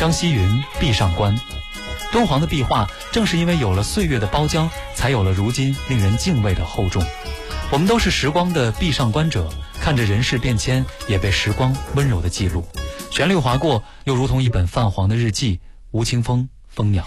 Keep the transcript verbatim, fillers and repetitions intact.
张希云壁上观。敦煌的壁画正是因为有了岁月的包浆，才有了如今令人敬畏的厚重。我们都是时光的壁上观者，看着人事变迁，也被时光温柔的记录。旋律划过，又如同一本泛黄的日记，无清风，蜂鸟。